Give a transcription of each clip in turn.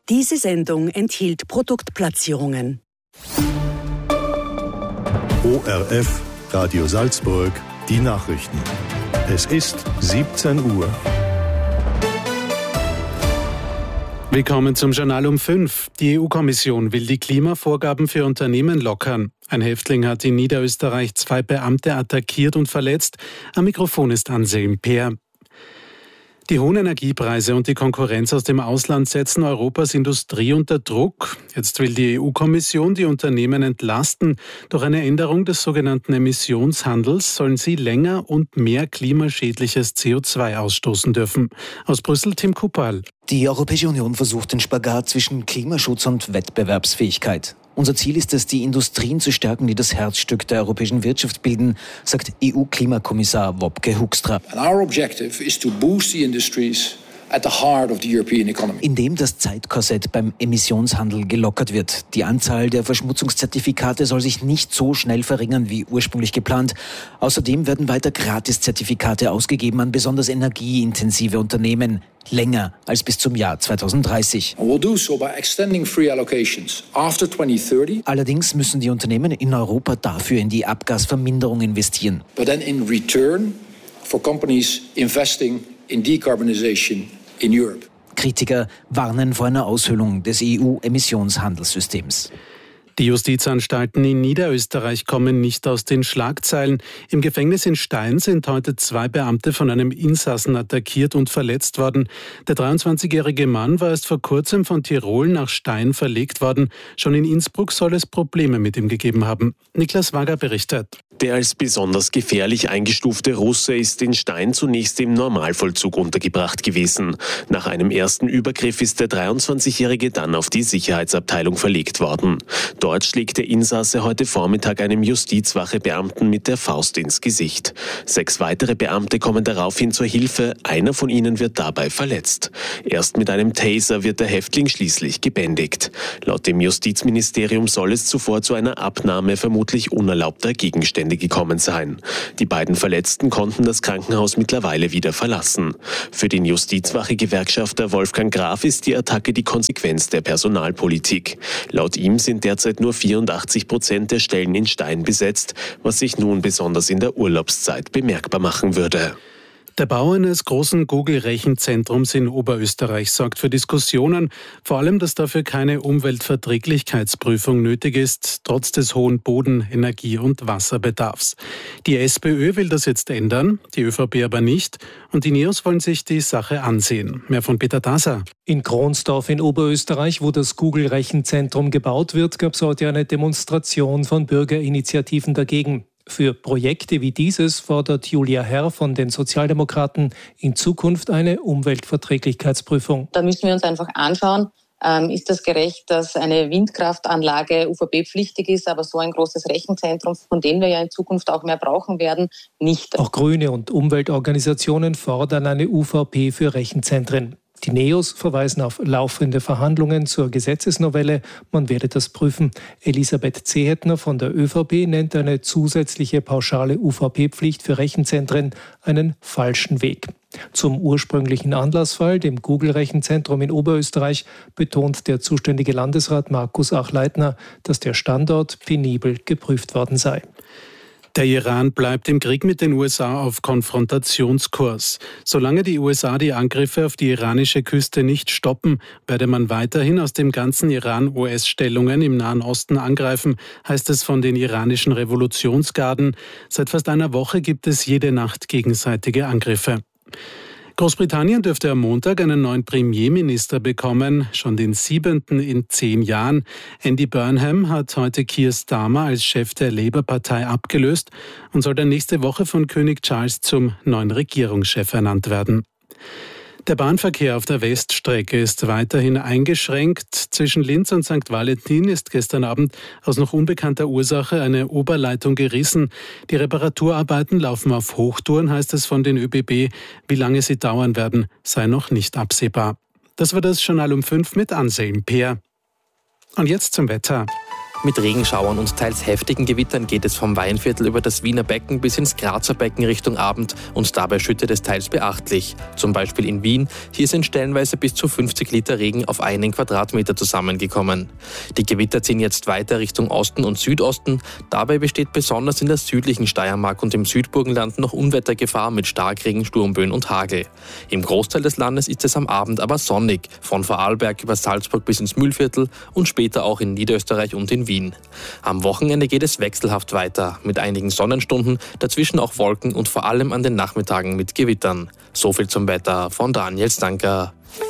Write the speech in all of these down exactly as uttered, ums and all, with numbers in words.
Diese Sendung enthielt Produktplatzierungen. O R F, Radio Salzburg, die Nachrichten. Es ist siebzehn Uhr. Willkommen zum Journal um fünf. Die E U-Kommission will die Klimavorgaben für Unternehmen lockern. Ein Häftling hat in Niederösterreich zwei Beamte attackiert und verletzt. Am Mikrofon ist Anselm Peer. Die hohen Energiepreise und die Konkurrenz aus dem Ausland setzen Europas Industrie unter Druck. Jetzt will die E U-Kommission die Unternehmen entlasten. Durch eine Änderung des sogenannten Emissionshandels sollen sie länger und mehr klimaschädliches C O zwei ausstoßen dürfen. Aus Brüssel Tim Kupal. Die Europäische Union versucht den Spagat zwischen Klimaschutz und Wettbewerbsfähigkeit. Unser Ziel ist es, die Industrien zu stärken, die das Herzstück der europäischen Wirtschaft bilden, sagt E U-Klimakommissar Wopke Hoekstra. And our objective is to boost the industries at the heart of the European economy. Indem das Zeitkorsett beim Emissionshandel gelockert wird. Die Anzahl der Verschmutzungszertifikate soll sich nicht so schnell verringern wie ursprünglich geplant. Außerdem werden weiter Gratiszertifikate ausgegeben an besonders energieintensive Unternehmen. Länger als bis zum Jahr zweitausenddreißig. And we'll do so by extending free allocations after twenty thirty. Allerdings müssen die Unternehmen in Europa dafür in die Abgasverminderung investieren. But then in return for companies investing in decarbonization in Europe. Kritiker warnen vor einer Aushöhlung des E U-Emissionshandelssystems. Die Justizanstalten in Niederösterreich kommen nicht aus den Schlagzeilen. Im Gefängnis in Stein sind heute zwei Beamte von einem Insassen attackiert und verletzt worden. Der dreiundzwanzigjährige Mann war erst vor kurzem von Tirol nach Stein verlegt worden. Schon in Innsbruck soll es Probleme mit ihm gegeben haben. Niklas Wager berichtet. Der als besonders gefährlich eingestufte Russe ist in Stein zunächst im Normalvollzug untergebracht gewesen. Nach einem ersten Übergriff ist der dreiundzwanzigjährige dann auf die Sicherheitsabteilung verlegt worden. Dort schlägt der Insasse heute Vormittag einem Justizwachebeamten mit der Faust ins Gesicht. Sechs weitere Beamte kommen daraufhin zur Hilfe, einer von ihnen wird dabei verletzt. Erst mit einem Taser wird der Häftling schließlich gebändigt. Laut dem Justizministerium soll es zuvor zu einer Abnahme vermutlich unerlaubter Gegenstände gekommen sein. Die beiden Verletzten konnten das Krankenhaus mittlerweile wieder verlassen. Für den Justizwache-Gewerkschafter Wolfgang Graf ist die Attacke die Konsequenz der Personalpolitik. Laut ihm sind derzeit nur vierundachtzig Prozent der Stellen in Stein besetzt, was sich nun besonders in der Urlaubszeit bemerkbar machen würde. Der Bau eines großen Google-Rechenzentrums in Oberösterreich sorgt für Diskussionen, vor allem, dass dafür keine Umweltverträglichkeitsprüfung nötig ist, trotz des hohen Boden-, Energie- und Wasserbedarfs. Die SPÖ will das jetzt ändern, die ÖVP aber nicht, und die Neos wollen sich die Sache ansehen. Mehr von Peter Daser. In Kronsdorf in Oberösterreich, wo das Google-Rechenzentrum gebaut wird, gab es heute eine Demonstration von Bürgerinitiativen dagegen. Für Projekte wie dieses fordert Julia Herr von den Sozialdemokraten in Zukunft eine Umweltverträglichkeitsprüfung. Da müssen wir uns einfach anschauen, ähm, ist das gerecht, dass eine Windkraftanlage U V B-pflichtig ist, aber so ein großes Rechenzentrum, von dem wir ja in Zukunft auch mehr brauchen werden, nicht. Auch Grüne und Umweltorganisationen fordern eine U V P für Rechenzentren. Die Neos verweisen auf laufende Verhandlungen zur Gesetzesnovelle. Man werde das prüfen. Elisabeth Zehetner von der ÖVP nennt eine zusätzliche pauschale U V P-Pflicht für Rechenzentren einen falschen Weg. Zum ursprünglichen Anlassfall, dem Google-Rechenzentrum in Oberösterreich, betont der zuständige Landesrat Markus Achleitner, dass der Standort penibel geprüft worden sei. Der Iran bleibt im Krieg mit den U S A auf Konfrontationskurs. Solange die U S A die Angriffe auf die iranische Küste nicht stoppen, werde man weiterhin aus dem ganzen Iran U S-Stellungen im Nahen Osten angreifen, heißt es von den iranischen Revolutionsgarden. Seit fast einer Woche gibt es jede Nacht gegenseitige Angriffe. Großbritannien dürfte am Montag einen neuen Premierminister bekommen, schon den siebenten in zehn Jahren. Andy Burnham hat heute Keir Starmer als Chef der Labour-Partei abgelöst und soll dann nächste Woche von König Charles zum neuen Regierungschef ernannt werden. Der Bahnverkehr auf der Weststrecke ist weiterhin eingeschränkt. Zwischen Linz und Sankt Valentin ist gestern Abend aus noch unbekannter Ursache eine Oberleitung gerissen. Die Reparaturarbeiten laufen auf Hochtouren, heißt es von den ÖBB. Wie lange sie dauern werden, sei noch nicht absehbar. Das war das Journal um fünf mit Anselm Peer. Und jetzt zum Wetter. Mit Regenschauern und teils heftigen Gewittern geht es vom Weinviertel über das Wiener Becken bis ins Grazer Becken Richtung Abend und dabei schüttet es teils beachtlich. Zum Beispiel in Wien, hier sind stellenweise bis zu fünfzig Liter Regen auf einen Quadratmeter zusammengekommen. Die Gewitter ziehen jetzt weiter Richtung Osten und Südosten. Dabei besteht besonders in der südlichen Steiermark und im Südburgenland noch Unwettergefahr mit Starkregen, Sturmböen und Hagel. Im Großteil des Landes ist es am Abend aber sonnig, von Vorarlberg über Salzburg bis ins Mühlviertel und später auch in Niederösterreich und in Wien. Am Wochenende geht es wechselhaft weiter, mit einigen Sonnenstunden, dazwischen auch Wolken und vor allem an den Nachmittagen mit Gewittern. So viel zum Wetter von Daniel Stanker.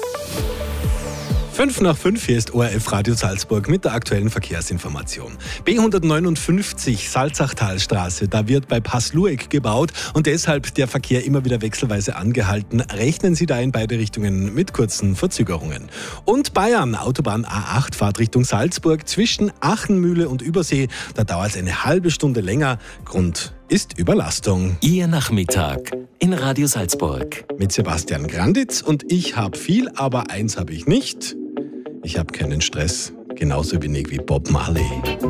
Fünf nach fünf, hier ist O R F Radio Salzburg mit der aktuellen Verkehrsinformation. B hundertneunundfünfzig Salzachtalstraße, da wird bei Passlueck gebaut und deshalb der Verkehr immer wieder wechselweise angehalten. Rechnen Sie da in beide Richtungen mit kurzen Verzögerungen. Und Bayern, Autobahn A acht, Fahrt Richtung Salzburg zwischen Achenmühle und Übersee. Da dauert es eine halbe Stunde länger. Grund ist Überlastung. Ihr Nachmittag in Radio Salzburg. Mit Sebastian Granditz und ich habe viel, aber eins habe ich nicht. Ich habe keinen Stress, genauso wenig wie Bob Marley.